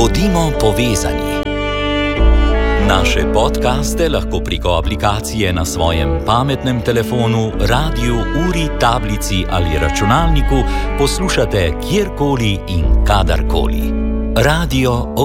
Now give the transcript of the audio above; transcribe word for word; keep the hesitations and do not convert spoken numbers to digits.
Bodimo povezani. Naše podcaste lahko preko aplikacije na svojem pametnem telefonu, radiju, uri, tablici ali računalniku poslušate kjerkoli in kadarkoli. Radio